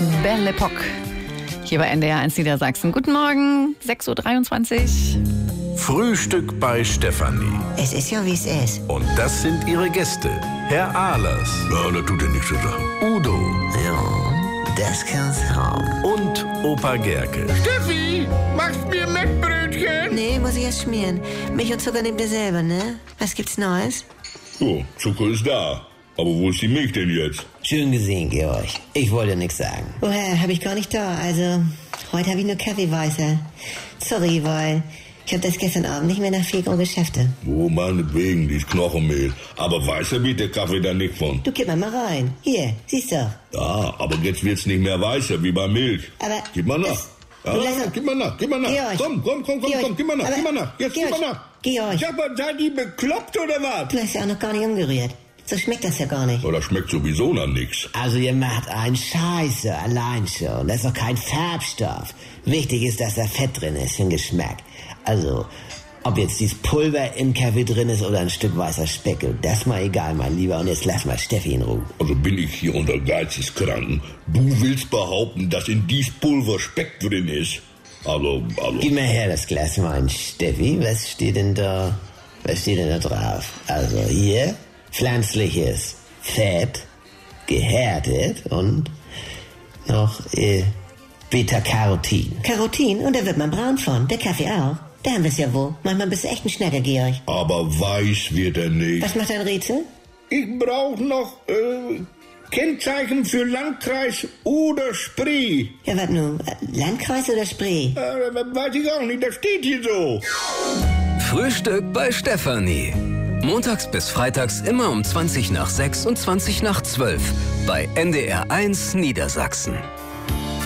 Belle Epoque. Hier bei NDR 1 Niedersachsen. Guten Morgen, 6.23 Uhr. Frühstück bei Stefanie. Es ist ja, wie es ist. Und das sind ihre Gäste. Herr Ahlers. Ja, da tut er nichts zu sagen. Udo. Ja, das kann's haben. Und Opa Gerke. Steffi, machst mir Mettbrötchen? Nee, muss ich erst schmieren. Milch und Zucker nehmt ihr selber, ne? Was gibt's Neues? So, Zucker ist da. Aber wo ist die Milch denn jetzt? Schön gesehen, Georg. Ich wollte nichts sagen. Woher? Hab ich gar nicht da. Also, heute habe ich nur Kaffee weißer. Sorry, weil ich hab das gestern Abend nicht mehr nach Fegro Geschäfte. Oh, meinetwegen, die ist Knochenmehl. Aber weißer bietet der Kaffee da nicht von. Du kipp mal rein. Hier, siehst du. Ja, aber jetzt wird's nicht mehr weißer wie bei Milch. Aber Gib mal nach. das- Ja, gib mal nach. Georg. Komm, Georg, gib mal nach, aber- gib mal nach. Jetzt Georg, gib mal nach. Georg. Ja, aber seid ihr bekloppt oder was? Du hast ja auch noch gar nicht umgerührt. So schmeckt das ja gar nicht. Oh, das schmeckt sowieso nach nix. Also ihr macht einen Scheiße allein schon. Das ist doch kein Farbstoff. Wichtig ist, dass da Fett drin ist für den Geschmack. Also, ob jetzt dieses Pulver im Kaffee drin ist oder ein Stück weißer Speck, das mal egal, mein Lieber. Und jetzt lass mal Steffi in Ruhe. Also bin ich hier unter Geisteskranken. Du willst behaupten, dass in dies Pulver Speck drin ist? Also. Gib mir her das Glas Wein, Steffi. Was steht denn da drauf? Also hier, pflanzliches Fett, gehärtet und noch Beta-Carotin. Carotin, und da wird man braun von. Der Kaffee auch. Da haben wir's ja wohl. Manchmal bist du echt ein Schnacker, Georg. Aber weiß wird er nicht. Was macht dein Rätsel? Ich brauche noch Kennzeichen für Landkreis oder Spree. Ja, was nun? Landkreis oder Spree? Weiß ich auch nicht, das steht hier so. Frühstück bei Stefanie. Montags bis freitags immer um 20 nach 6 und 20 nach 12 bei NDR 1 Niedersachsen.